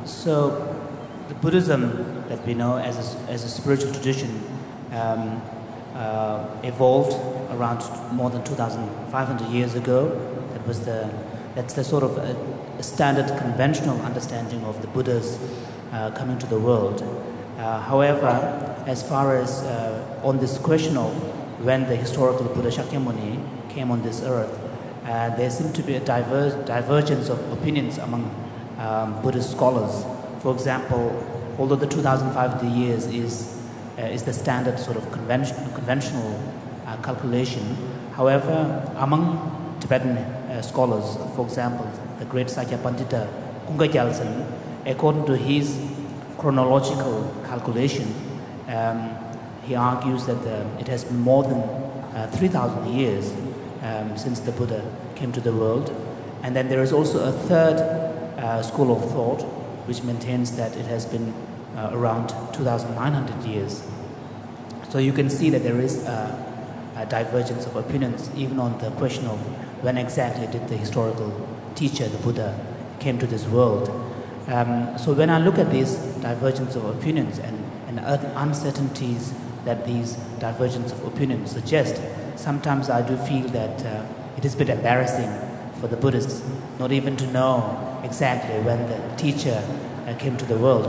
So, the Buddhism that we know as a spiritual tradition evolved around more than 2,500 years ago. That's the sort of a standard conventional understanding of the Buddhas coming to the world. However, as far as on this question of when the historical Buddha Shakyamuni came on this earth, there seemed to be a divergence of opinions among Buddhist scholars. For example, although the 2,500 years is the standard sort of conventional calculation, however, among Tibetan scholars, for example, the great Sakya Pandita Kunga Gyaltsen, according to his chronological calculation, he argues that it has been more than 3,000 years since the Buddha came to the world. And then there is also a third school of thought which maintains that it has been around 2,900 years. So you can see that there is a divergence of opinions even on the question of when exactly did the historical teacher, the Buddha, came to this world. So when I look at these divergence of opinions and uncertainties that these divergence of opinions suggest, sometimes I do feel that it is a bit embarrassing for the Buddhists not even to know exactly when the teacher came to the world.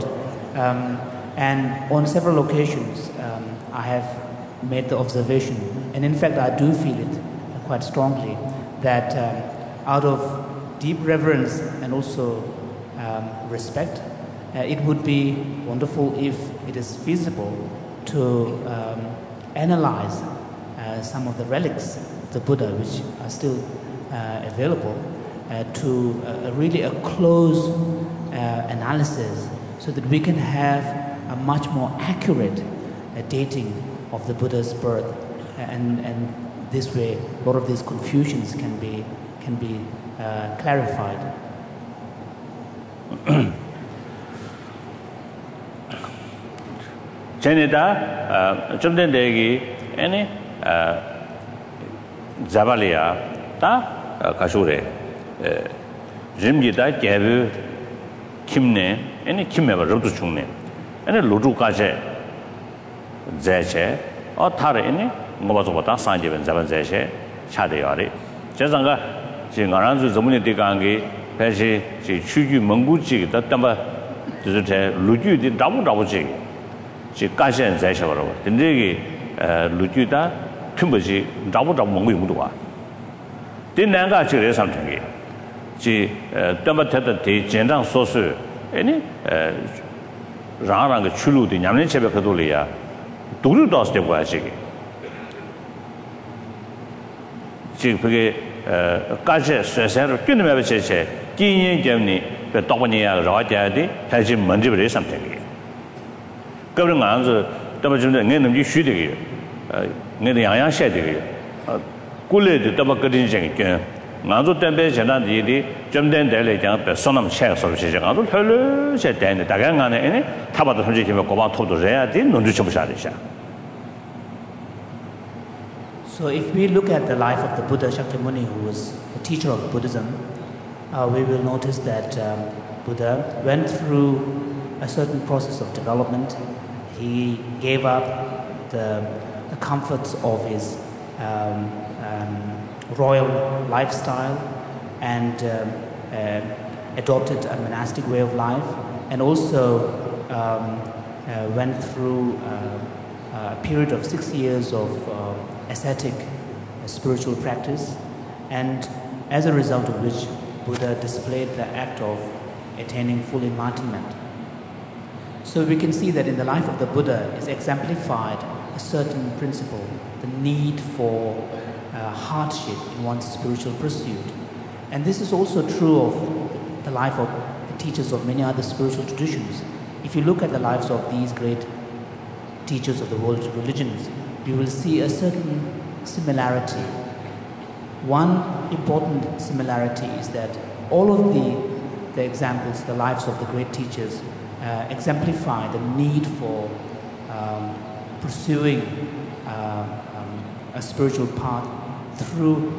And on several occasions, I have made the observation, and in fact I do feel it quite strongly, that out of deep reverence and also respect, it would be wonderful if it is feasible to analyze some of the relics of the Buddha which are still available to really a close analysis, so that we can have a much more accurate dating of the Buddha's birth, and this way a lot of these confusions can be clarified. Chenita, Chumdendegi, any Zavalia, Ta Kashure, Jimjita, Gavu, Kimne, any Kimeva Rotuchune, any Lutu Kaje, Zeche, or Tare, any Mobazota, Sanjev and Zavan Zeche, Chadiari, Jazanga, Jingaranzu, Zomuni Digangi, Peshi, Chuju Munguchi, the Tamba, Luju, the double jig. She Kasha and Zeshavaro, the Negi Lujuda, Tumbaji, double Mungua. Didn't Nanga actually something. She Tamatata, Jendang Sosu, any Rang Chulu, the Yamin Chebakadulia, Duru Dos de Washigi. She Kasha says, Kinemavice, Guinea, Germany, the Topania, Rajadi, has him Mandibri something. Government answer, Tabajun and you shoot again. Near the Iron Shed again. Gully the Tabakadin, Nanzo Tempe, Janadi, Jumden Dele, Sonam Chess of Chicago, Hello, said Dan, the Tagan, any Tabata Hojima to the Rea, didn't know Shadisha. So if we look at the life of the Buddha Shakyamuni, who was the teacher of Buddhism, we will notice that Buddha went through a certain process of development. He gave up the comforts of his royal lifestyle and adopted a monastic way of life, and also went through a period of 6 years of ascetic spiritual practice, and as a result of which Buddha displayed the act of attaining full enlightenment. So we can see that in the life of the Buddha is exemplified a certain principle, the need for hardship in one's spiritual pursuit. And this is also true of the life of the teachers of many other spiritual traditions. If you look at the lives of these great teachers of the world religions, you will see a certain similarity. One important similarity is that all of the examples, the lives of the great teachers, exemplify the need for pursuing a spiritual path through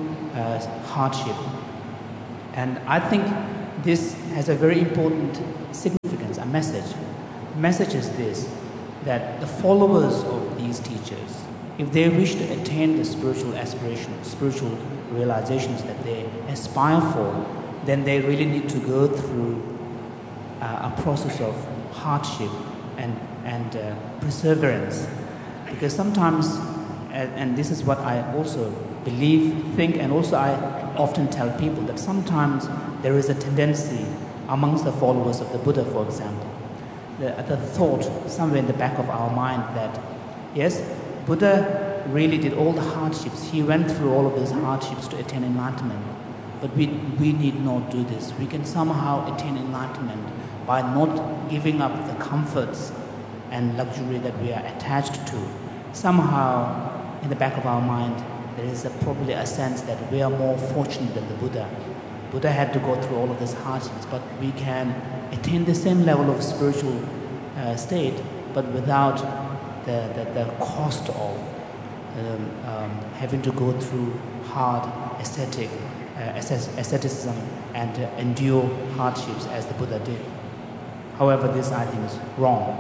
hardship. And I think this has a very important significance. message. The message is this, that the followers of these teachers, if they wish to attain the spiritual aspirations, spiritual realizations that they aspire for, then they really need to go through a process of hardship and perseverance. Because sometimes, and this is what I also think, and also I often tell people, that sometimes there is a tendency amongst the followers of the Buddha, for example, the thought somewhere in the back of our mind that, yes, Buddha really did all the hardships. He went through all of these hardships to attain enlightenment. But we need not do this. We can somehow attain enlightenment by not giving up the comforts and luxury that we are attached to. Somehow, in the back of our mind, there is probably a sense that we are more fortunate than the Buddha. Buddha had to go through all of these hardships, but we can attain the same level of spiritual state, but without the cost of having to go through hard asceticism and endure hardships as the Buddha did. However, this I think is wrong.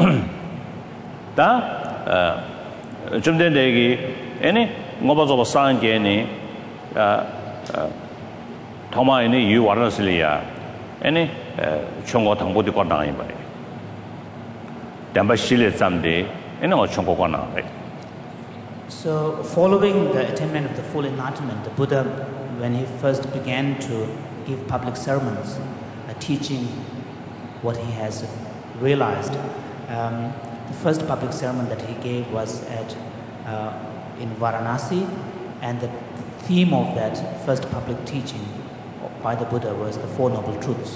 좀 된 얘기, any ngobazo 상계니 토마이니 유와르슬리아, any 총고 당보디 권당이 말이. 담바 실례 잠데, any 총고 권당. So, following the attainment of the full enlightenment, the Buddha, when he first began to give public sermons, teaching what he has realized, the first public sermon that he gave was in Varanasi, and the theme of that first public teaching by the Buddha was the Four Noble Truths.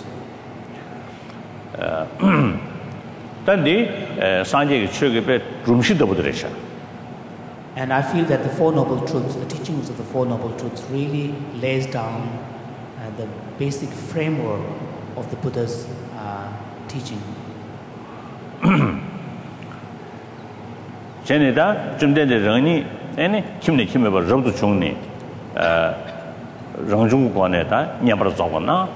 And I feel that the Four Noble Truths, the teachings of the Four Noble Truths, really lays down the basic framework of the Buddha's teaching. 전에다 좀 전에 런이 애네 김내 김에버 rob도 중니 런중국관에다 냐버서 잡았나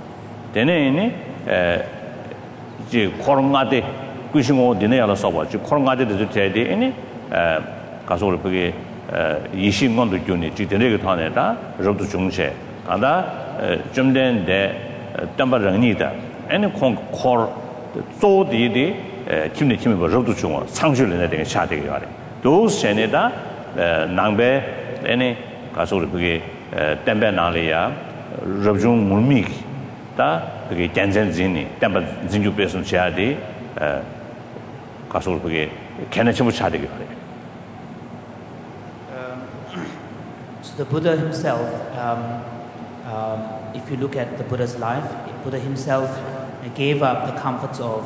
되네니 이제 코로나데 꾸싱고 되네야로 써봐 지 코로나데도 돼야돼 애네 가서 우리 그게 20년도 중에 지대내게 타네다 rob도 중세 가다 좀 된데 담바런이다 애네 콩콜 조디디 김내 김에버 rob도 중어 상실을 내게 샤되게 하래 도스체네다 낭베 애네 가서 우리 그게 템베나리아 rob중 물미 다 그게 젠젠진이 템바 진주 베슨 샤디 가서 우리 그게 개내침을 샤되게 하래. So the Buddha himself, if you look at the Buddha's life, Buddha himself gave up the comforts of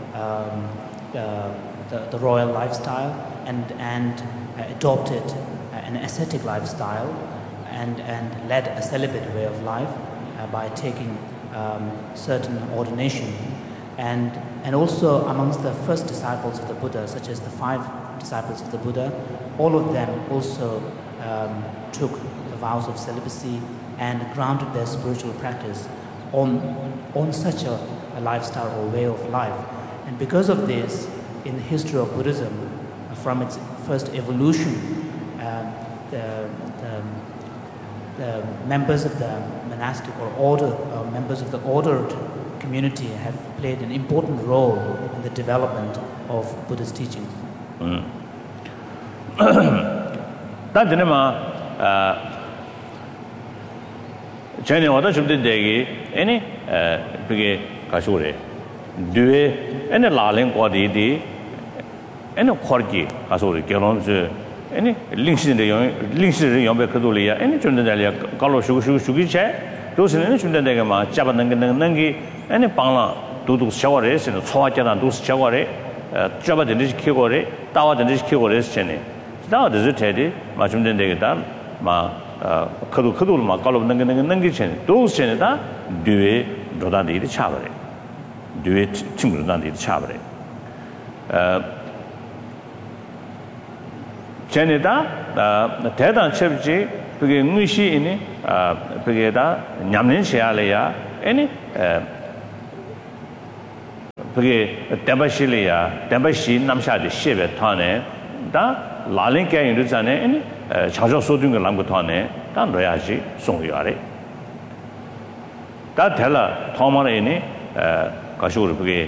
the royal lifestyle and adopted an ascetic lifestyle and led a celibate way of life by taking certain ordination. And also amongst the first disciples of the Buddha, such as the 5 disciples of the Buddha, all of them also took the vows of celibacy and grounded their spiritual practice on such a lifestyle or way of life. And because of this, in the history of Buddhism, from its first evolution, the members of the monastic or order, members of the ordered community have played an important role in the development of Buddha's teachings. 전에 와도 좀 된대기 애니 그게 가시오래 뒤에 애네 라랭 거디디 애네 거기 가시오래 결혼스 애니 링시의 연배 그돌이야 애니 좀 된달이야 갈로 슈기체 도스는 좀 된다게 막 잡는 게 애니 방라 도도 샤워레스는 소화자단 도스 샤워레 잡아든지 키고래 따와든지 키고래 전에 다들 저테디 맞좀 된다게다 막 그도 막 갈로 넘게 전에 도스 전에다 뒤에 로단데 차버래 뒤에 친구로단데 차버래 전에다 대단 첩지 그게 의시이니 그게다 냠는 시야래야 아니 그게 대바실이야 대바시 남샤의 시베 타네 다 라랭게 인도잖아요 자주 소든 걸 남고 타네 다 넣어야지 송유아래 다 달라 토마네니 가시고 그게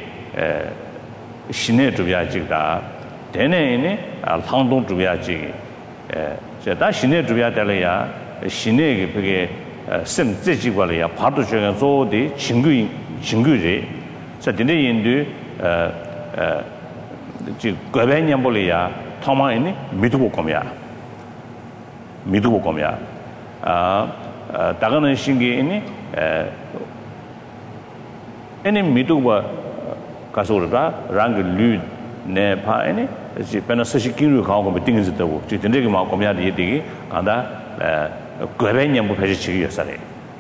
신의 주비아지다 대내니 상동 주비아지 다 신의 주비아달이야 신의 그게 심自己관리야 파도 중에 조디 친구지 자 근데 인도 지 거배년벌이야 토마니 믿고 거면 다가는 신기니 애니 믿고 가서라 랑글 류네 파에니 지 페나 서식기로 가고 뭐 띵지 되고 지 된데게 막 거면 되게 간다 거배년 뭐 해지 지기였어요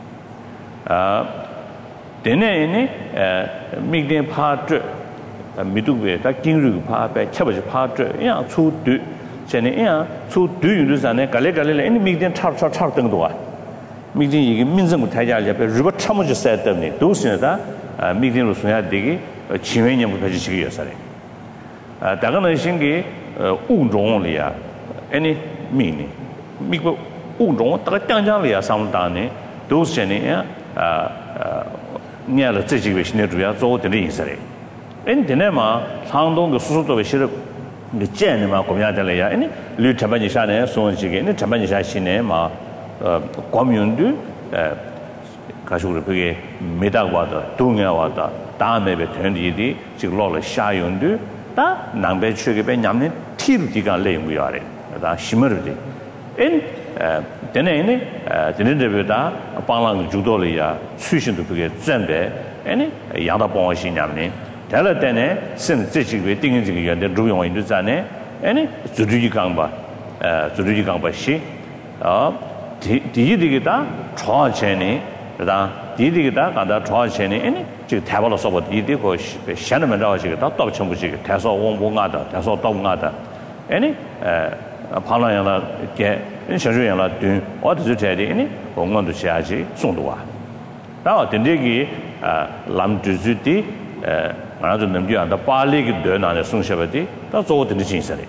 되네니 미게 파트 미두게 다 긴르 파배 쳐버지 파트 야 초드 전에 야 초드 유르산에 갈래갈래 애니 미게 차차 등도와 미게 이게 민정부 타자를 옆에 루버 참으지 써야 때문에 도시에다 미게로 써야 되게 지회년 뭐 해지 지기였어요 다가는 신기 우종리야 애니 미니 미고 우종 다가 땅장리야 상당히 도시에네你了这几位新的主要做的意思嘞，今天嘛，长东的叔叔作为写的，你见的嘛，国家的了呀，你成本以下呢，送几个，你成本以下新的嘛，国民的可是我这个没大过的，东亚话的，大那边团体的，这个老了下用的，但南边去个边伢们体力地方累不要嘞，但西门的，今天这边的帮人主导了呀，出行的这个准备，养到帮些伢们，再来等呢，甚至这几个定这个原的主用人就在呢，组织一岗吧，些，第一这个的创钱呢，是吧？第一这个的干到创钱呢，这个台湾的说法，第一这个现在们这些个到全部这个台少我的，台少到我的，旁人样了给。小学样了，对，我就是这的，我们都下去送的啊。然后等这个咱就是的，俺就能讲到巴黎个队那的送下来的，到做的精神的。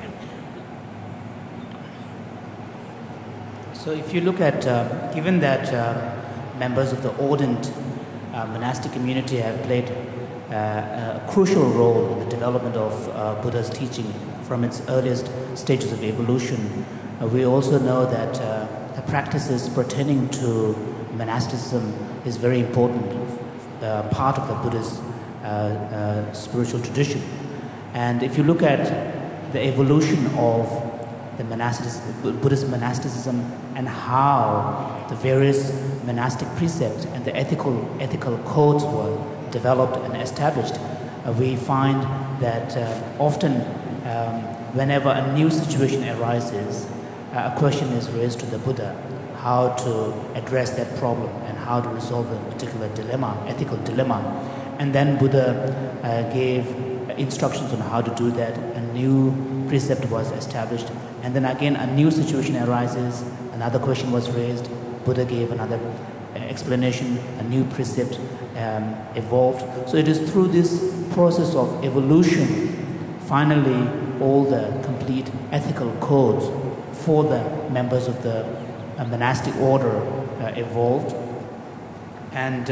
So if you look at, given that members of the ordained monastic community have played a crucial role in the development of Buddha's teaching from its earliest stages of evolution, we also know that the practices pertaining to monasticism is very important part of the Buddha's spiritual tradition. And if you look at the evolution of the Buddhist monasticism and how the various monastic precepts and the ethical codes were developed and established, we find that often whenever a new situation arises, a question is raised to the Buddha how to address that problem and how to resolve a particular dilemma, ethical dilemma. And then Buddha gave instructions on how to do that. A new precept was established. And then again, a new situation arises, another question was raised, Buddha gave another explanation, a new precept evolved. So it is through this process of evolution, finally, all the complete ethical codes for the members of the monastic order evolved. And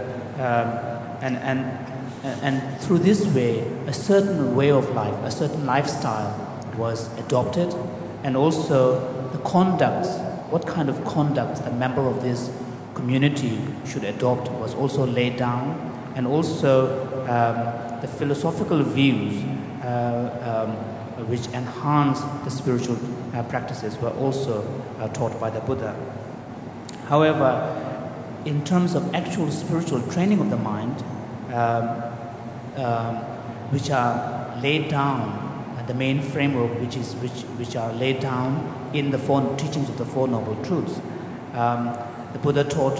through this way, a certain way of life, a certain lifestyle was adopted, and also the conducts, what kind of conducts the member of this community should adopt was also laid down, and also the philosophical views which enhance the spiritual practices were also taught by the Buddha. However, in terms of actual spiritual training of the mind, which are laid down, the main framework which are laid down in the four teachings of the Four Noble Truths. The Buddha taught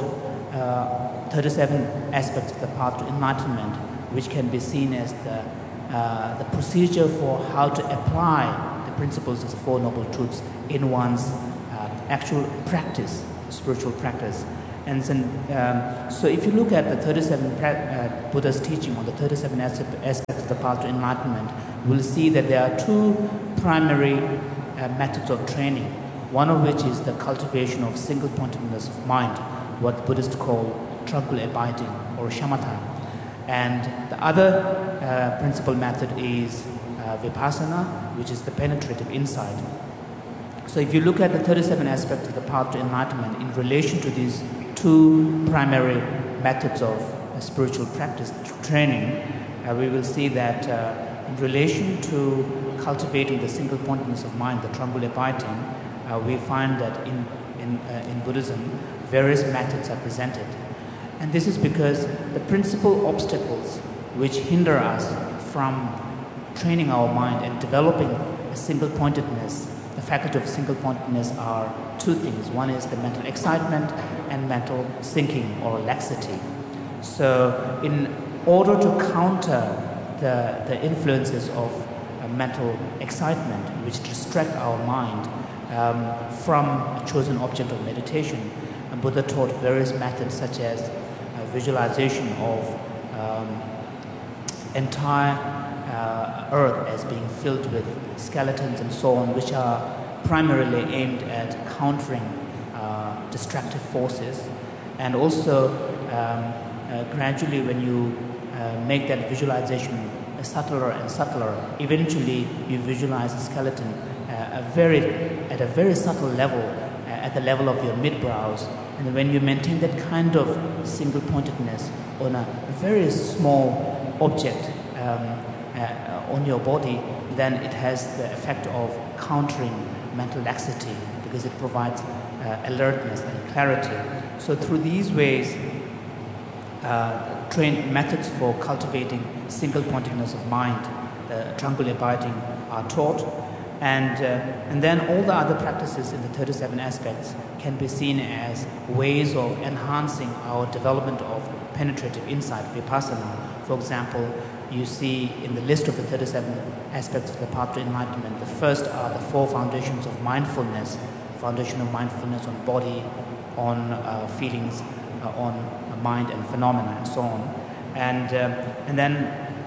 37 aspects of the path to enlightenment, which can be seen as the procedure for how to apply the principles of the Four Noble Truths in one's actual practice, spiritual practice. And so if you look at the 37 Buddha's teaching on the 37 aspects of the path to enlightenment, we'll see that there are two primary methods of training, one of which is the cultivation of single-pointedness of mind, what Buddhists call tranquil abiding or shamatha. And the other principal method is vipassana, which is the penetrative insight. So if you look at the 37 aspects of the path to enlightenment in relation to these two primary methods of spiritual practice training, we will see that in relation to cultivating the single-pointedness of mind, the tranquil abiding, we find that in Buddhism, various methods are presented. And this is because the principal obstacles which hinder us from training our mind and developing a single-pointedness, the faculty of single-pointedness, are two things. One is the mental excitement and mental sinking or laxity. So in order to counter the influences of mental excitement which distract our mind from a chosen object of meditation, Buddha taught various methods such as visualization of entire earth as being filled with skeletons and so on, which are primarily aimed at countering destructive forces. And also gradually, when you make that visualization subtler and subtler, eventually you visualize a skeleton at a very subtle level, at the level of your midbrows. And when you maintain that kind of single-pointedness on a very small object on your body, then it has the effect of countering mental laxity because it provides alertness and clarity. So through these ways, methods for cultivating single-pointedness of mind, the tranquil abiding, are taught. And then all the other practices in the 37 aspects can be seen as ways of enhancing our development of penetrative insight, vipassana. For example, you see in the list of the 37 aspects of the path to enlightenment, the first are the 4 foundations of mindfulness, foundation of mindfulness on body, on feelings, on mind and phenomena, and so on. And then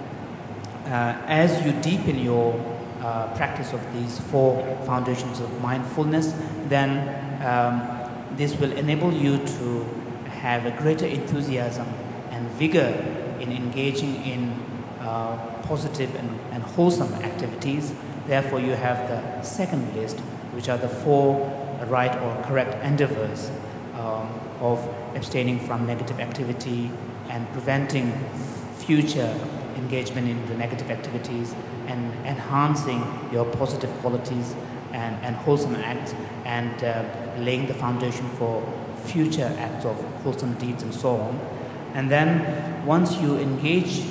as you deepen your practice of these 4 foundations of mindfulness, then this will enable you to have a greater enthusiasm and vigor in engaging in positive and wholesome activities. Therefore, you have the second list, which are the 4 right or correct endeavors of abstaining from negative activity and preventing future engagement in the negative activities, and enhancing your positive qualities and wholesome acts, and laying the foundation for future acts of wholesome deeds and so on. And then once you engage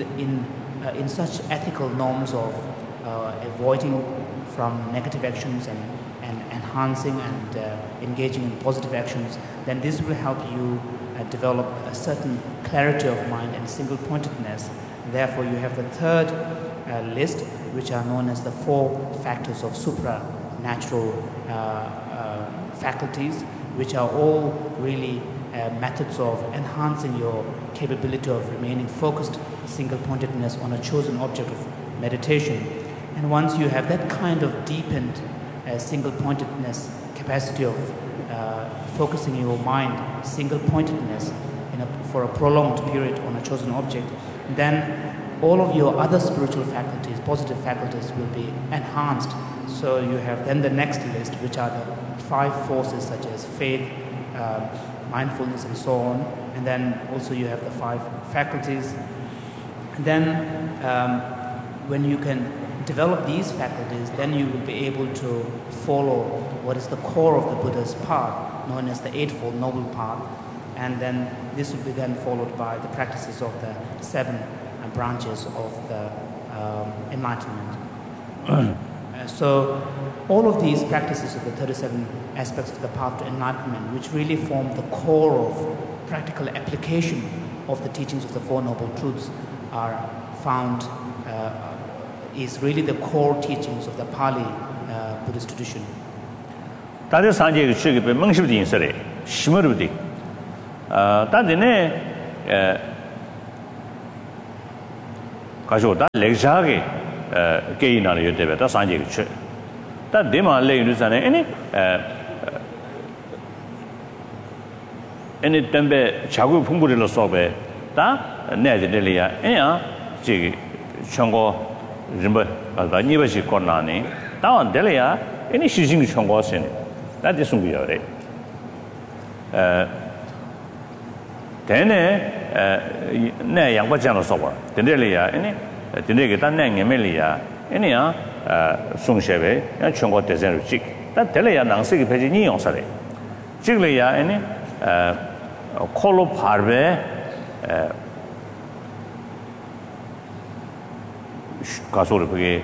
in such ethical norms of avoiding from negative actions and enhancing and engaging in positive actions, then this will help you develop a certain clarity of mind and single-pointedness. Therefore, you have the third list, which are known as the 4 factors of supranatural faculties, which are all really methods of enhancing your capability of remaining focused, single-pointedness on a chosen object of meditation. And once you have that kind of deepened single-pointedness capacity of focusing your mind, single-pointedness for a prolonged period on a chosen object, then all of your other spiritual faculties, positive faculties, will be enhanced. So you have then the next list, which are the 5 forces such as faith, mindfulness, and so on. And then also you have the 5 faculties. And then when you can develop these faculties, then you will be able to follow what is the core of the Buddha's path, known as the Eightfold Noble Path. And then this will be then followed by the practices of the 7 branches of the enlightenment. So all of these practices of the 37 aspects of the path to enlightenment, which really form the core of practical application of the teachings of the 4 Noble Truths, are found, is really the core teachings of the Pali Buddhist tradition. 다들 산지에 추격이 멍십디 인설에 심어르디 단데네 가져다 렉자게 게이나를 여대베다 산지게 쳐. 다 데마 레이르산에 애니 덤베 자구 풍부리로 써베 다 내들이야 애야 지기 청고 림버 아다 니버시 코나니 다원 될이야 애니 시징 청고스네 다디 숨기요래 대네 내 양바장으로 써봐 된들이야 애니 된데게 단내 녀멜이야 애니야 송셰베 청고 대전을 찍다 될이야 낭색이 배진이 용사래 찍을이야 애니 콜로 파르베 가소를 그게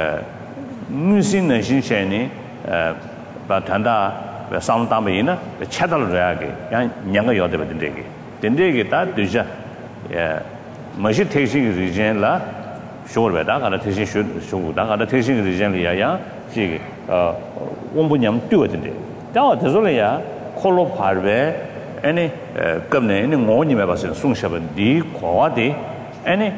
무신의 신세니 바탄다 상담이나 차달려야게 양 냥가 여대버든데게 된데게 다 되자 마시 택시 리젠라 쇼르베다 가다 택시 쇼고다 가다 택시 리젠리야야 지 원분념 뛰어든데 다 되sol이야 콜로 파르베 애니 겁네 애니 모니메 봐서 송샤번 디 과와디 애니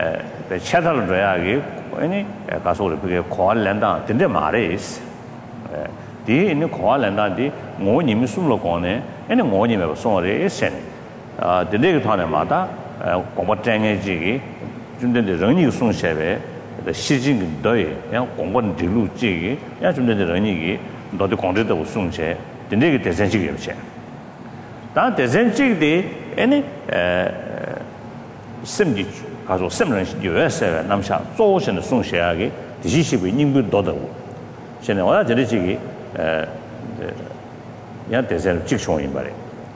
차달려야게 애니 가소를 그게 과알랜다 근데 말이스 디 애니 과알랜다디 모니메 숨로 거네 애니 모니메 송어리 에센 근데 그 타네마다 공부장에지기 준된데 런이 송샤베 시진 더에 양 공부는 뒤로 지기 야 준된데 런이기 너도 공부도 송체 근데 그 대sen식이 없지 다 대sen식이 애니 심지 가서 심는 유에서 남샤 조선의 송시하게 디시시비 님도 더더고现在我要这里这个야 대세를 직송인 말이에요.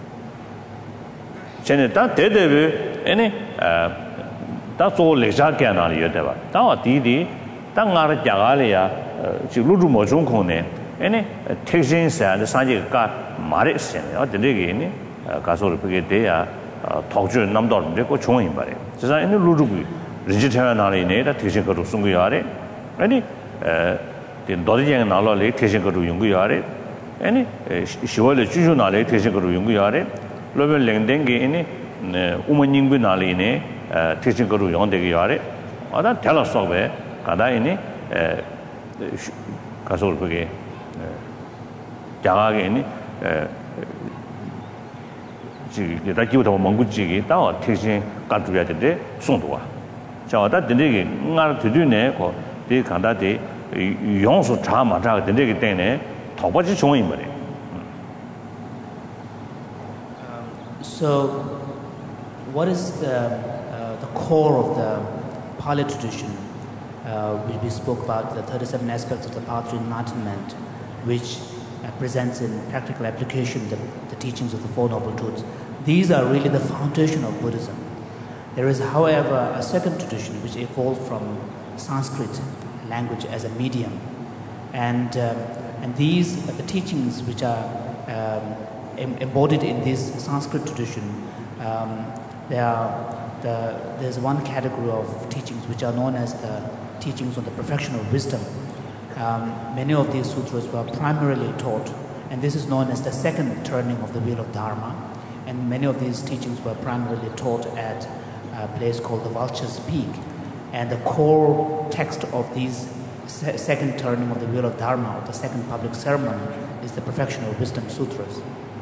现在다 대대비 애니 다 조leg자게 나리 여대봐. 다 디디 땅아를 자갈이야 지금 루루 모종콘네 애니 택신사의 산지가 말했어요. 어디게니 가서를 그게 돼야 독주 남도인데 그 종인 말이에요. 그래서 애니 루루고 리지터나 나리네 다 택신 거로 쓴 거야. 아니 너리쟁이 나라를 택신 거로 연구야. 아니 10월에 주주 나라에 택신 거로 연구야. 로벨 랭댕게 애니 우먼닝부 나리네 택신 거로 연대게 야래. 아다 달라서베 가다이니 가서를 그게 자가게니 지금 다 기부터 멍구지기 다 택신 가져야 되는데 송도와 자다 되게 나를 되네 그 간다데 용수 자마자 되게 되네 더버지 종인 말이에요. So what is the core of the Pali tradition? We spoke about the 37 aspects of the path to enlightenment, which presents in practical application the teachings of the Four Noble Truths. These are really the foundation of Buddhism. There is, however, a second tradition which evolved from Sanskrit language as a medium, and these the teachings which are embodied in this Sanskrit tradition. There's one category of teachings which are known as the teachings on the perfection of wisdom. Many of these sutras were primarily taught, and this is known as the second turning of the wheel of Dharma. And many of these teachings were primarily taught at a place called the Vulture's Peak. And the core text of these second turning of the wheel of Dharma, or the second public ceremony, is the Perfection of Wisdom Sutras.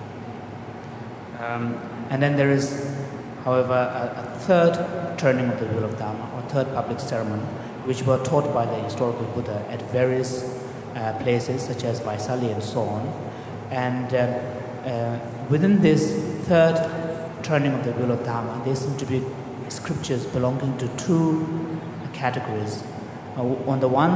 And then there is, however, a third turning of the wheel of Dharma, or third public ceremony, which were taught by the historical Buddha at various places, such as Vaisali and so on. And within this third turning of the wheel of Dharma, there seem to be scriptures belonging to two categories. On the one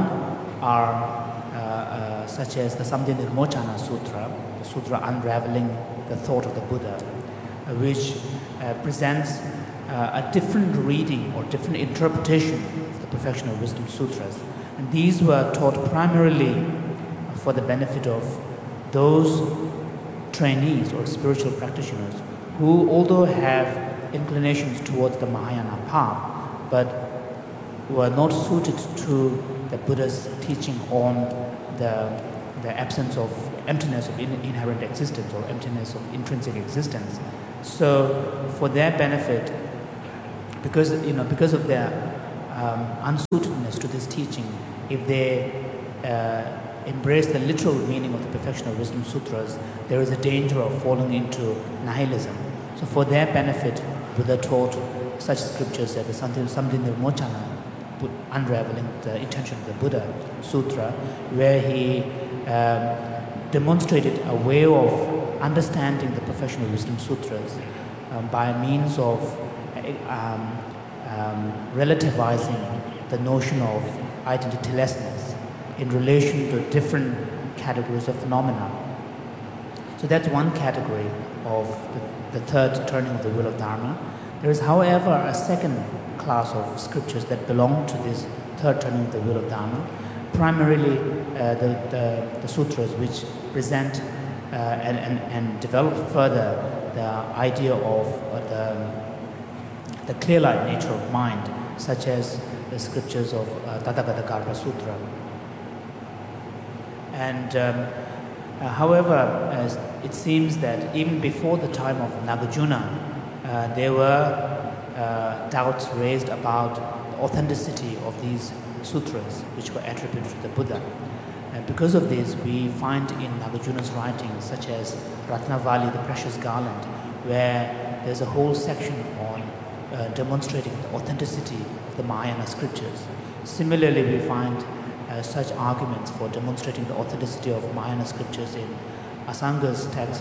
are such as the Samdhinirmochana Sutra, the sutra unraveling the thought of the Buddha, which presents a different reading or different interpretation of the Perfection of Wisdom Sutras. And these were taught primarily for the benefit of those trainees or spiritual practitioners who, although have inclinations towards the Mahayana path, but were not suited to the Buddha's teaching on the absence of emptiness of inherent existence or emptiness of intrinsic existence. So for their benefit, because of their unsuitedness to this teaching, if they embrace the literal meaning of the Perfection of Wisdom Sutras, there is a danger of falling into nihilism. So for their benefit, Buddha taught such scriptures as the Samdhinirmochana, unraveling the intention of the Buddha Sutra, where he demonstrated a way of understanding the Perfection of Wisdom Sutras by means of relativizing the notion of identitylessness in relation to different categories of phenomena. So that's one category of the third turning of the wheel of Dharma. There is, however, a second class of scriptures that belong to this third turning of the wheel of Dharma, primarily the sutras which present and develop further the idea of the clear-light nature of mind, such as the scriptures of Tathagata Sutra. And however, it seems that even before the time of Nagarjuna, there were doubts raised about the authenticity of these sutras which were attributed to the Buddha. And because of this, we find in Nagarjuna's writings, such as Ratnavali, the Precious Garland, where there's a whole section on demonstrating the authenticity of the Mahayana scriptures. Similarly, we find such arguments for demonstrating the authenticity of Mahayana scriptures in Asanga's text,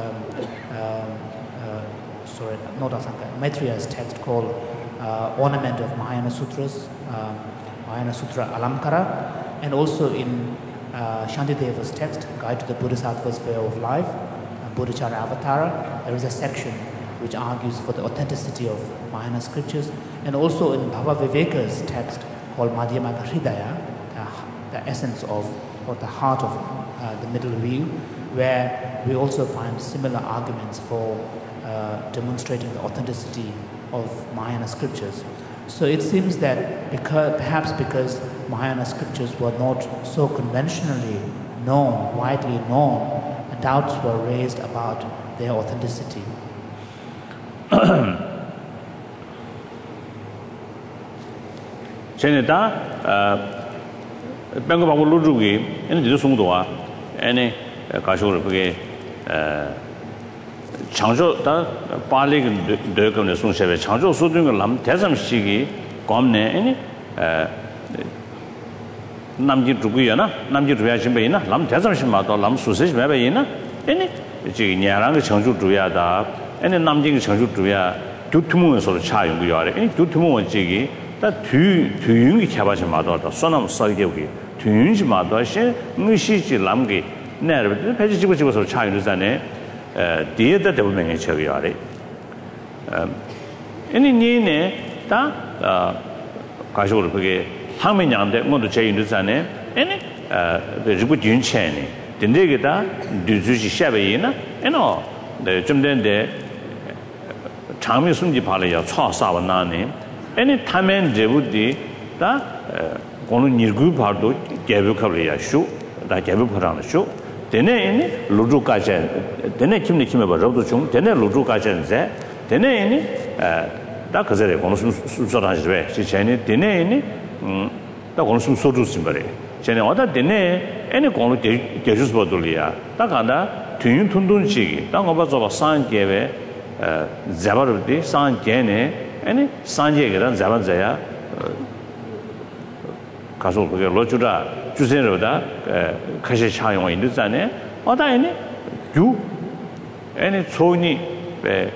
Maitreya's text called Ornament of Mahayana Sutras, Mahayana Sutra Alamkara, and also in Shantideva's text, Guide to the Bodhisattva's Way of Life, Bodhicharya Avatara. There is a section which argues for the authenticity of Mahayana scriptures, and also in Bhava Viveka's text called Madhyamaka Hridaya, the essence of, or the heart of the middle wheel, where we also find similar arguments for demonstrating the authenticity of Mahayana scriptures. So it seems that perhaps because Mahayana scriptures were not so conventionally known, widely known, doubts were raised about their authenticity. Benga babu lujugi ene dido sungdoa ene kashor pege changjo da pali de komne sungshebe changjo sudung lam desam shigi komne ene namji duguya na namji duya shimbe na lam desam shima do lam susesh mebe na ene ji nyarang ge changjo duya da ene namji ge changjo duya gyutumu so cha yung yo are ene gyutumu jigi 다 뒤윤기 개발지 마도다 소남 사이게기 뒤윤지 마도시 무시지 남기 내를 배지 집어서 차이르잖아요 뒤에다 대부분의 처리하래 아니 니네 다 가셔를 그게 항면양데 모두 제인르잖아요 아니 그리고 뒤윤체네 된데게다 뒤주지 샤베이나 에노 좀 된데 장미 숨지 발이야 차사원나네 any time and devudi da kono nirgu pardo gebe khabriya shu da gebe pharana shu dene ene ludu ka chen dene kimne kime ba rabdu chung dene ludu ka chen ze dene ene da kazere kono sum sura jwe chi chene dene ene da kono sum sodu simbare chene oda dene ene kono gejus bodulia da ganda tyun tundun chi da ngoba zoba san gebe zabarudi san gene 아니 산제게란 자반자야 가서 그게 로주라 주세로다 가시 차용이 있는데 어다니 유 아니 소니 에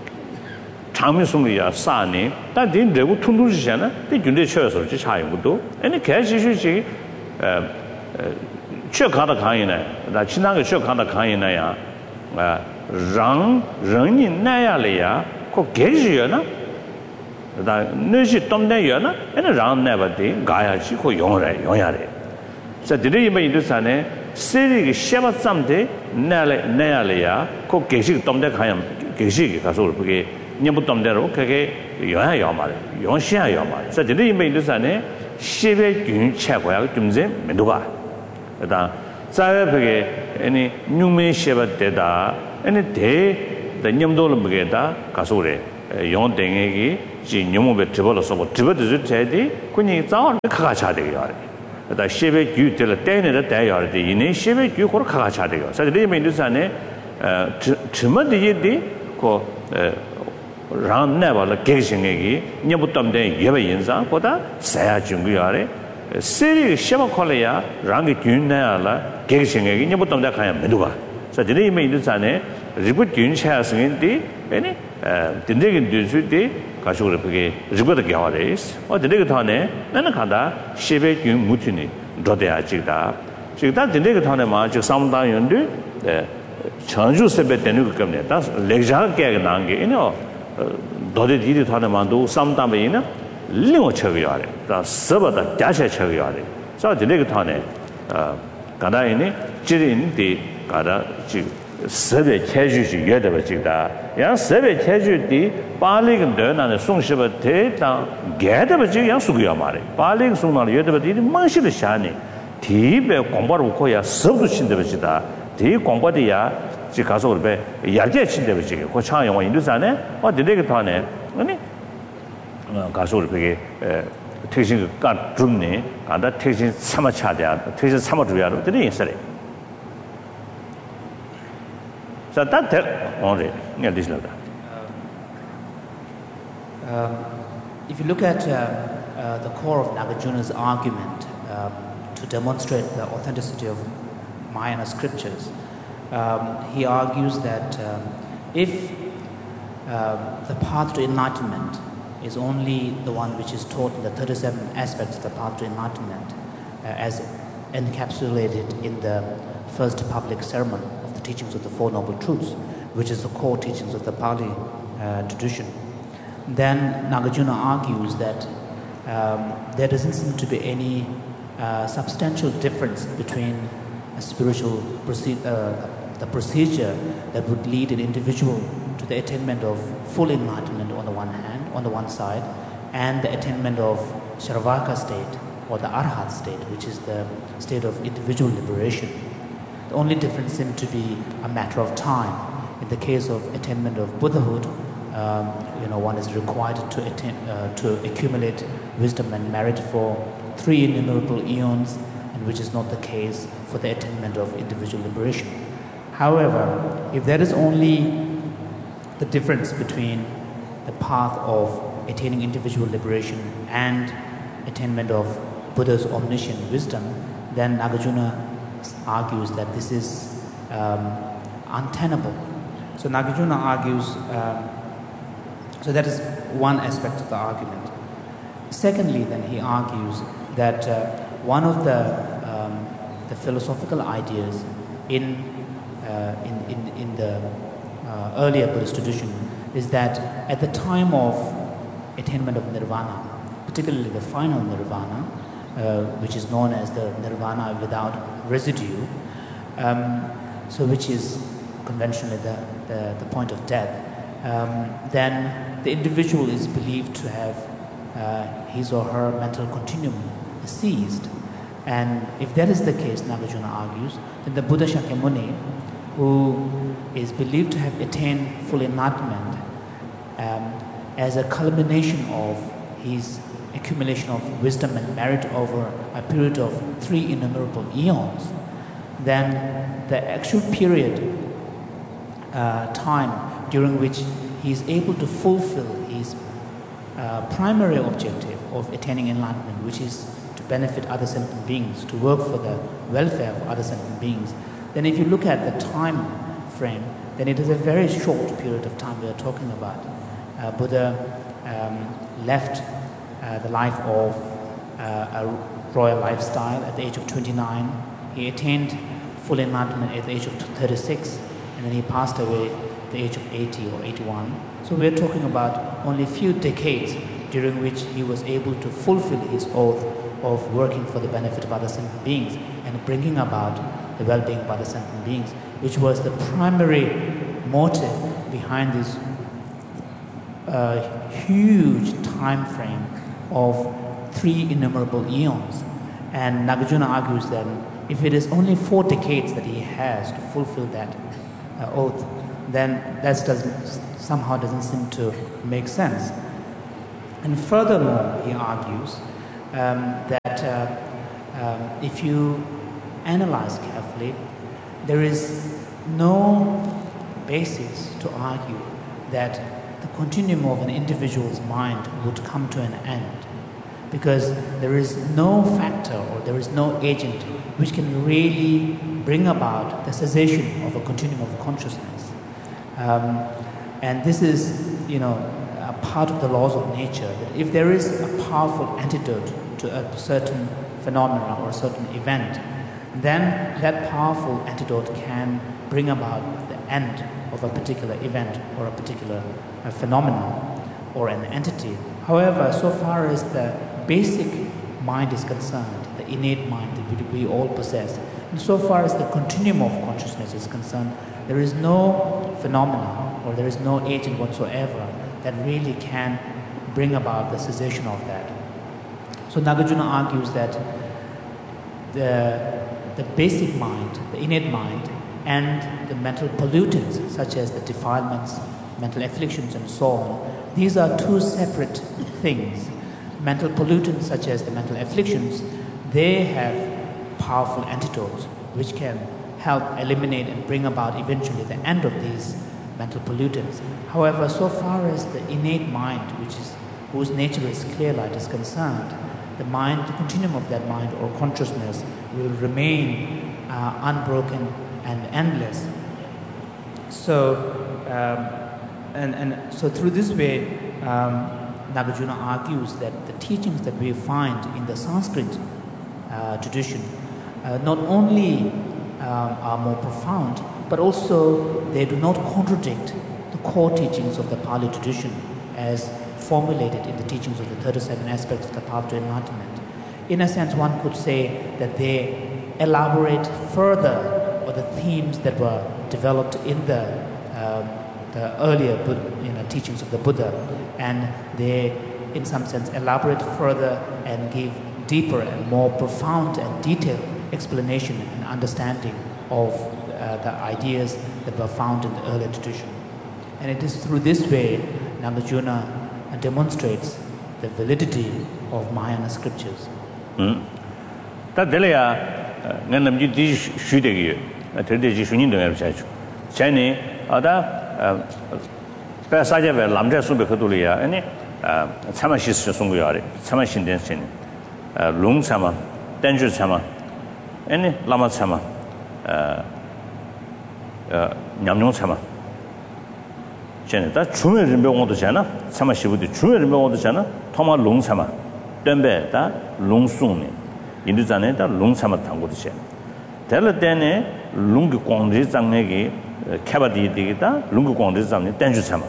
장미숨이야 싸니但딘 레고 툰두지잖아 데 준대 쳐서 지 차용도 아니 개시시지 쳐가다 강이네 나 지나가 쳐가다 강이네야 랑 랑이 나야래야 꼭 개시여나 다 너시 덤대여나 에는 랑 내버디 가야지 고 용야래 자 드리면 이르산에 세리기 샤바쌈데 내야래야 고 계식 덤대 가야 계식이 가서 그게 녀부 덤대로 그게 용야요 말이야 용시야요 말이야 자 드리면 이르산에 시베 균 최고야 좀제 메도가 다 자에 그게 아니 뉴메 샤바데다 아니 대 the Nyamdolumgeta, Kasure, Yon Dengegi, Nyumube Tribolo Sobo, Tribut Teddy, Kuni Zao, Kakachadi. The Shebe you tell a ten at a day or the in Shebe you for Kakachadi. So they made this ane Trimadi ko Ram never like Gazing, Nyabutam de Yavayanza, Poda, Saya Jungiare, Siri Shemakolia, Rangi Junala, Gazing, Nyabutam da Kaya Meduva. So the name made this ane, Ribut Jun has in the any the negative day, Kashurapiki, Ribut Gawaris, or the Negatone, Nanakanda, Shebe Jun Mutini, Dodea Chigda. Chigda, the Negatone March, some time you do, Chanju Sebet Tenukum, that's Leja Gaganangi, you know, Dodi Tonamandu, some time in Limo Chaviari, the Sabata Dasha Chaviari. So the Negatone, Gadaini, Chirin, the Gada, Sebe Cheju, Yedavachida, Yan Sebe Cheju, the Baling and Dern and the Sungshiba Teta, Gadabaji, Yasugiyamari, Baling Sumar Yedavati, Manshi Shani, Tibe, Kombarukoya, Subushin the Vachida, Ti Kombadia. Chikasorbe, Yajet de Vichi, Kochang, Indusane, or the Legatone, any Kasurbe, teaching God Drumni, and that teaching Samachadia, teaching Samatria, the yesterday. So that only near this letter. If you look at the core of Nagarjuna's argument to demonstrate the authenticity of Mahayana scriptures, he argues that if the path to enlightenment is only the one which is taught in the 37 aspects of the path to enlightenment as encapsulated in the first public sermon of the teachings of the Four Noble Truths, which is the core teachings of the Pali tradition, then Nagarjuna argues that there doesn't seem to be any substantial difference between a spiritual the procedure that would lead an individual to the attainment of full enlightenment on the one hand, on the one side, and the attainment of Sharavaka state or the Arhat state, which is the state of individual liberation. The only difference seems to be a matter of time. In the case of attainment of Buddhahood, one is required to accumulate wisdom and merit for 3 innumerable eons, and which is not the case for the attainment of individual liberation. However, if there is only the difference between the path of attaining individual liberation and attainment of Buddha's omniscient wisdom, then Nagarjuna argues that this is untenable. So Nagarjuna argues, so that is one aspect of the argument. Secondly, then he argues that one of the philosophical ideas in the earlier Buddhist tradition is that at the time of attainment of nirvana, particularly the final nirvana, which is known as the nirvana without residue, so which is conventionally the point of death, then the individual is believed to have his or her mental continuum ceased. And if that is the case, Nagarjuna argues, then the Buddha Shakyamuni, who is believed to have attained full enlightenment as a culmination of his accumulation of wisdom and merit over a period of 3 innumerable eons, then the actual period, time during which he is able to fulfill his primary objective of attaining enlightenment, which is to benefit other sentient beings, to work for the welfare of other sentient beings, then if you look at the time frame, then it is a very short period of time we are talking about. Buddha left the life of a royal lifestyle at the age of 29. He attained full enlightenment at the age of 36, and then he passed away at the age of 80 or 81. So we're talking about only a few decades during which he was able to fulfill his oath of working for the benefit of other sentient beings and bringing about the well-being of other sentient beings, which was the primary motive behind this huge time frame of 3 innumerable eons. And Nagarjuna argues that if it is only 4 decades that he has to fulfill that oath, then that somehow doesn't seem to make sense. And furthermore, he argues that if you analyze carefully, there is no basis to argue that the continuum of an individual's mind would come to an end, because there is no factor or there is no agent which can really bring about the cessation of a continuum of consciousness. And this is, a part of the laws of nature, that if there is a powerful antidote to a certain phenomena or a certain event, then that powerful antidote can bring about the end of a particular event or a particular phenomenon or an entity. However, so far as the basic mind is concerned, the innate mind that we all possess, and so far as the continuum of consciousness is concerned, there is no phenomena or there is no agent whatsoever that really can bring about the cessation of that. So Nagarjuna argues that the basic mind, the innate mind, and the mental pollutants such as the defilements, mental afflictions and so on, these are two separate things. Mental pollutants such as the mental afflictions, they have powerful antidotes which can help eliminate and bring about eventually the end of these mental pollutants. However, so far as the innate mind, whose nature is clear light, is concerned, the continuum of that mind or consciousness will remain unbroken and endless. So, so through this way, Nagarjuna argues that the teachings that we find in the Sanskrit tradition not only are more profound, but also they do not contradict the core teachings of the Pali tradition as formulated in the teachings of the 37 aspects of the path to enlightenment. In a sense, one could say that they elaborate further on the themes that were developed in the earlier teachings of the Buddha, and they, in some sense, elaborate further and give deeper and more profound and detailed explanation and understanding of the ideas that were found in the earlier tradition. And it is through this way Nagarjuna demonstrates the validity of Mahayana scriptures. 다 중에 림병원도 잖아. 참아 시부디 중에 림병원도 잖아. 토마 롱참아. 덤베다 롱송네. 인도잖아요. 다 롱참아 당고도 잖아. 될 때네 롱기 공지 장내기 캐바디 되겠다. 롱기 공지 장내 땡주 참아.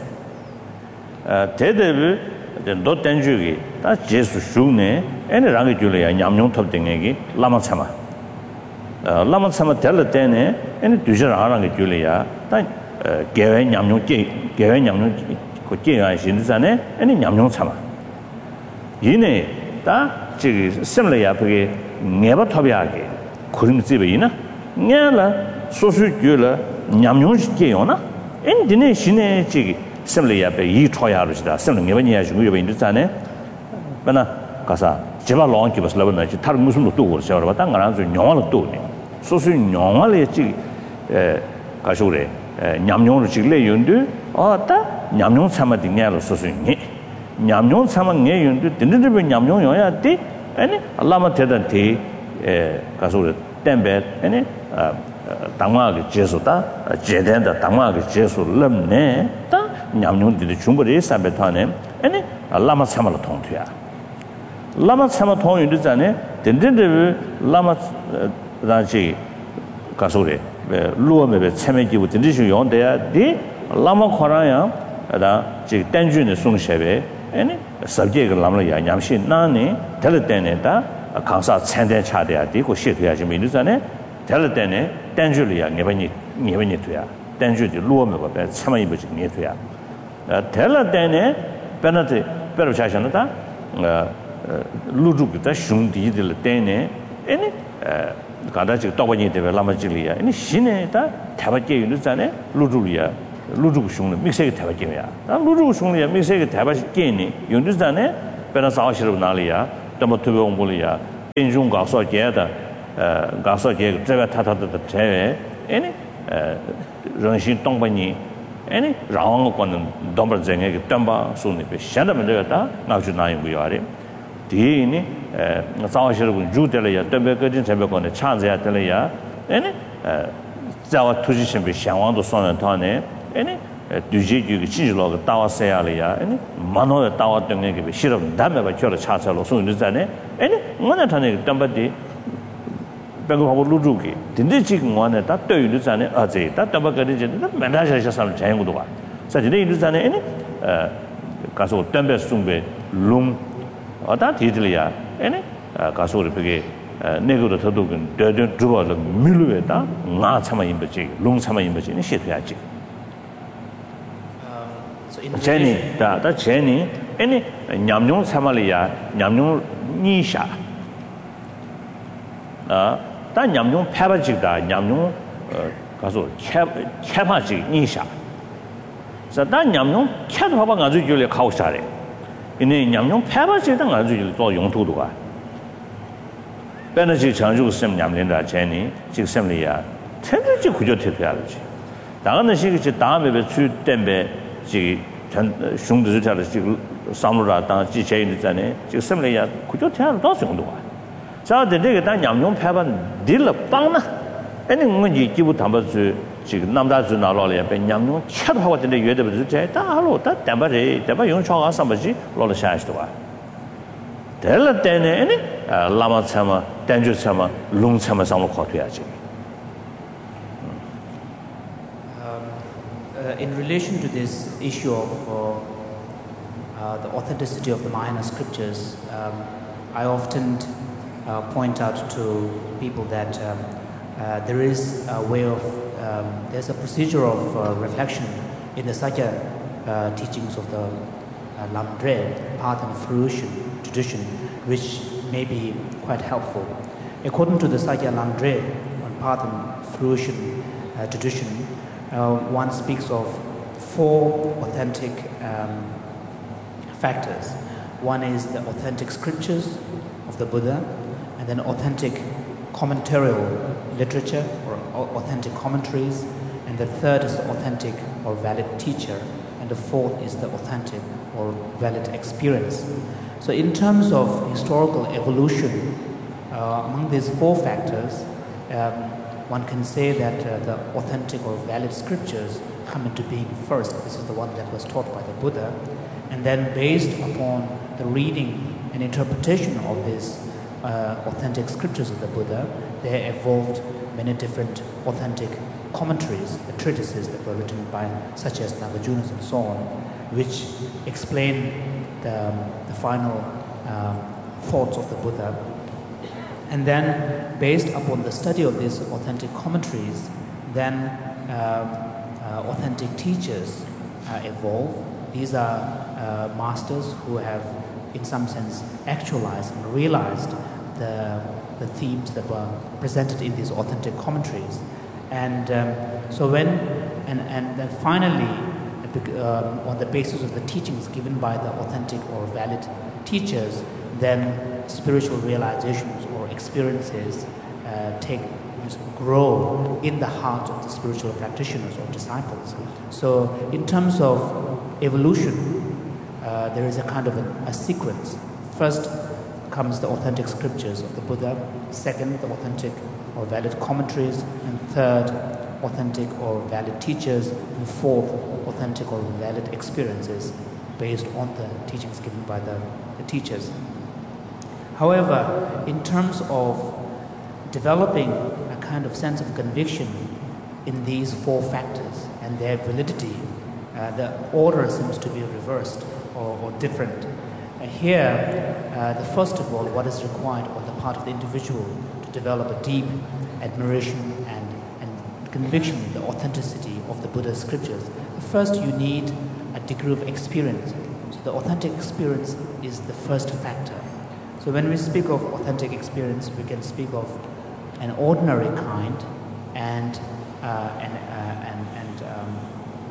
대대비 너 땡주기 다 제수 슈네. 애네 랑게 줄이야. 냠뇽 톱땡내기 라마 참아. 라마 참아 될 때네 애네 뒤저 하나게 줄이야. 다 개회 냠뇽 개회 냠뇽 그 개가 신드잖아요. 아니 냠뇽 참아. 이네 다 저기 심려야 그게 내가 탑이하게 그림 집에 있나? 내가 소수줄라 냠뇽 개요나? 엔디네 신의 저기 심려야 이 초야로시다. 심려 내가 주고 여기 있잖아요. 그러나 가서 제발 롱기 버슬러면 다른 무슨 것도 그러셔 봐. 당가랑 좀 영화를 또 소수 영화를 저기 가셔래. 냠뇽을 찍래 윤도 어따 냠뇽 참아디 냐로 소수니 냠뇽 참아게 윤도 딘딘데 냠뇽 요야티 아니 알라마 테단티 가서 템베 아니 당마게 제소다 제된다 당마게 제소름네 다 냠뇽디 중거리 사베타네 아니 알라마 참아로 통투야 라마 참아 통윤도 자네 딘딘데 라마 다지 가서래 루어메베 체메기부 딘디슈 용데야 디 라마 코라야 다 지 땡준의 송셰베 아니 서브젝트 라마야 냠신 나니 텔테네다 강사 천대 차대야 디고 시도야지 미누자네 텔테네 땡줄이야 네베니 투야 땡줄이 루어메베 체메이부지 네투야 텔테네 페나티 페르차샤나다 루주기다 슝디들 때네 아니 가다지 또번이 되면 라마질이야. 아니 신에다 타바게 유는잖아요. 루루리아 루주고 슝네 믹스에 대바게야 다 루주고 슝네 믹스에 대바게니 용주자네 베나 사와시로 나리야 담토베옹 볼이야 인중 가서 게다 가서 게 제가 타타다 제 에니 런신 동반이 에니 라왕 거는 domber쟁에 땀바 손에 샤다면 되겠다 나주 나이고요 디니 사와시로 주들이야 담베거진 제베거네 찬자야 들이야 에니 자와 투지신 비 상황도 손에 타네 에니 두지기 지지로가 따와서야리야 에니 만호에 따왔던 게 싫음 담에가 저를 차차로 손으잖아요 에니 뭐나 타네 담바디 배고하고 루주기 근데 지금 원에 다 떠유잖아요 어제 다 담바거리지는 맨날 샤삼 자연구도 봐 사실 이르잖아요 에니 가서 담배 숨배 룸 어다 디들이야 에니 가서 그게 내고도 더더군 더더 두버도 밀루에다 나 참아 임버지 룸 참아 임버지는 시도야지 제니 다 제니 애니 냠뇽 참말이야 냠뇽 니샤 다 냠뇽 패바지다 냠뇽 가서 캐파지 니샤 자다 냠뇽 캐도 봐봐 가지고 줄에 가고 살래 이네 냠뇽 패바지다 가지고 또 용도도가 베너지 장주 셈 냠린다 제니 즉 셈리야 텐지 구조 태도야지 나가는 시기 다음에 주 때문에 지 흉도 자를 지금 사무라 당 지체인 있잖아요 즉 셈리야 구조 태도 더 정도가 자 근데 다 냠뇽 패반 딜 빵나 아니 뭔지 기부 담아주 지금 남다주 나로래 냠뇽 차도 하고 근데 외대부터 제다 하로 다 담바래 담바 용초가 삼바지 로를 샤시도 와 될 때는 아니 라마 참아 단주 참아 룽 참아 상로 거둬야지 In relation to this issue of the authenticity of the Mahayana scriptures, I often point out to people that there is a way of, there's a procedure of reflection in the Sakya teachings of the Lamdre, path and fruition tradition, which may be quite helpful. According to the Sakya Lamdre on path and fruition tradition, one speaks of 4 authentic factors. One is the authentic scriptures of the Buddha, and then authentic commentarial literature or authentic commentaries, and the third is the authentic or valid teacher, and the fourth is the authentic or valid experience. So in terms of historical evolution, among these 4 factors, one can say that the authentic or valid scriptures come into being first. This is the one that was taught by the Buddha. And then based upon the reading and interpretation of these authentic scriptures of the Buddha, there evolved many different authentic commentaries, the treatises that were written by such as Nagarjunas and so on, which explain the final thoughts of the Buddha. And then, based upon the study of these authentic commentaries, then authentic teachers evolve. These are masters who have, in some sense, actualized and realized the themes that were presented in these authentic commentaries. And so then finally, on the basis of the teachings given by the authentic or valid teachers, then spiritual realizations or experiences grow in the heart of the spiritual practitioners or disciples. So in terms of evolution, there is a kind of a sequence. First comes the authentic scriptures of the Buddha, second the authentic or valid commentaries, and third authentic or valid teachers, and fourth authentic or valid experiences based on the teachings given by the teachers. However, in terms of developing a kind of sense of conviction in these 4 factors and their validity, the order seems to be reversed or different. Here, first of all, what is required on the part of the individual to develop a deep admiration and conviction in the authenticity of the Buddha's scriptures, first you need a degree of experience. So the authentic experience is the first factor. So when we speak of authentic experience, we can speak of an ordinary kind and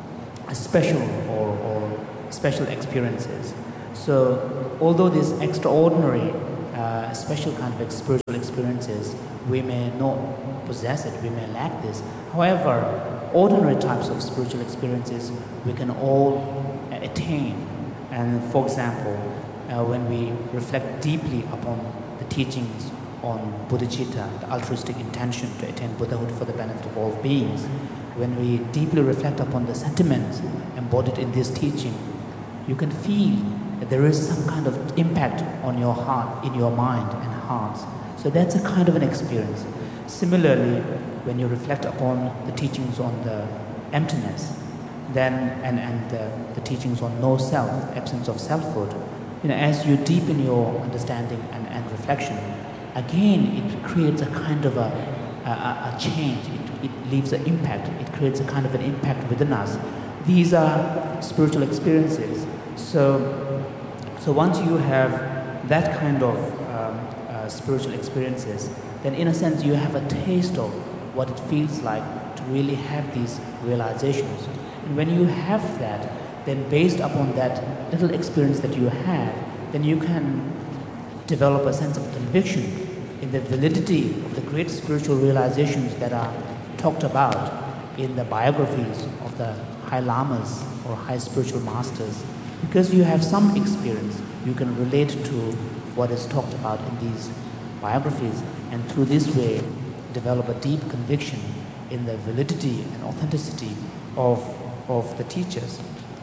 special or special experiences. So although these extraordinary, special kind of spiritual experiences, we may not possess it, we may lack this. However, ordinary types of spiritual experiences we can all attain. And for example, when we reflect deeply upon the teachings on bodhicitta, the altruistic intention to attain Buddhahood for the benefit of all beings, when we deeply reflect upon the sentiments embodied in this teaching, you can feel that there is some kind of impact on your heart, in your mind and hearts. So that's a kind of an experience. Similarly, when you reflect upon the teachings on the emptiness, then and the teachings on no self, absence of selfhood, as you deepen your understanding and reflection, again it creates a kind of a change. It leaves an impact. It creates a kind of an impact within us. These are spiritual experiences. So once you have that kind of spiritual experiences, then in a sense you have a taste of what it feels like to really have these realizations. And when you have that, then based upon that little experience that you have, then you can develop a sense of conviction in the validity of the great spiritual realizations that are talked about in the biographies of the high lamas or high spiritual masters. Because you have some experience, you can relate to what is talked about in these biographies, and through this way develop a deep conviction in the validity and authenticity of the teachers.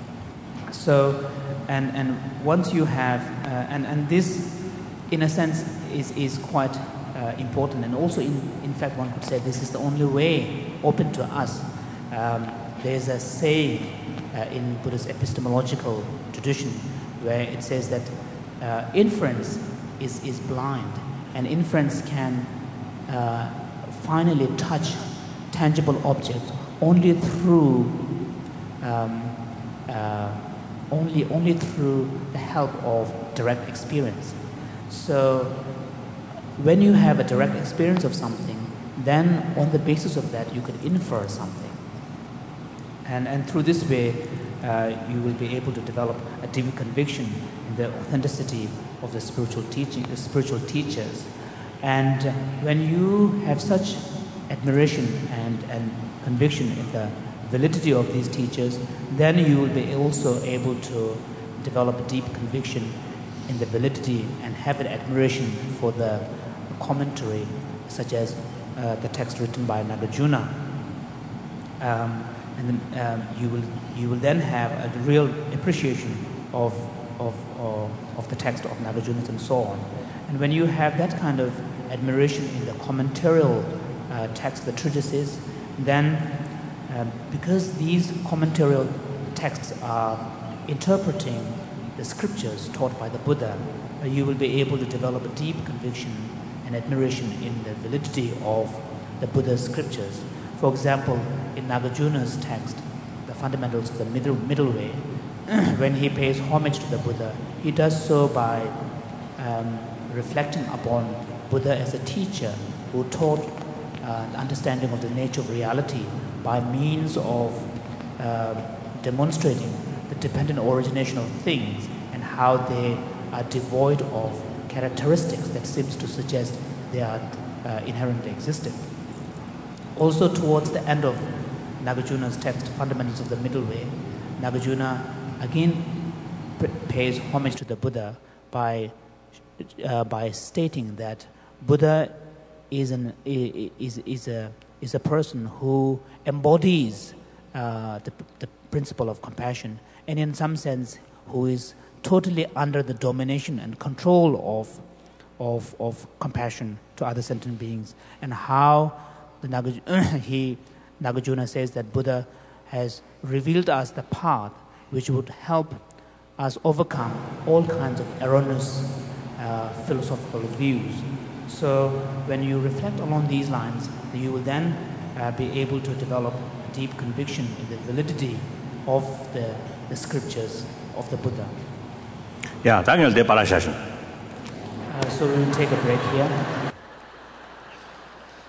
So, and once you have, and this in a sense is quite important, and also in fact one could say this is the only way open to us. There's a saying in Buddhist epistemological tradition where it says that inference is blind, and inference can finally touch tangible objects only through only through the help of direct experience. So when you have a direct experience of something, then on the basis of that you can infer something, and through this way you will be able to develop a deep conviction in the authenticity of the spiritual teaching, the spiritual teachers. And when you have such admiration and conviction in the validity of these teachers, then you will be also able to develop a deep conviction in the validity and have an admiration for the commentary, such as the text written by Nagarjuna. And then you will then have a real appreciation of the text of Nagarjuna and so on. And when you have that kind of admiration in the commentarial text, the treatises, then because these commentarial texts are interpreting the scriptures taught by the Buddha, you will be able to develop a deep conviction and admiration in the validity of the Buddha's scriptures. For example, in Nagarjuna's text, the fundamentals of the middle way, when he pays homage to the Buddha, he does so by reflecting upon Buddha as a teacher who taught the understanding of the nature of reality by means of demonstrating the dependent origination of things and how they are devoid of characteristics that seems to suggest they are inherently existing. Also, towards the end of Nagarjuna's text, Fundamentals of the Middle Way, Nagarjuna again pays homage to the Buddha by stating that Buddha is a person who embodies the principle of compassion, and in some sense who is totally under the domination and control of compassion to other sentient beings, and how Nagarjuna says that Buddha has revealed us the path which would help us overcome all kinds of erroneous philosophical views. So when you reflect along these lines, you will then be able to develop deep conviction in the validity of the scriptures of the Buddha. Yeah, Daniel de Parashashan. So we will take a break here.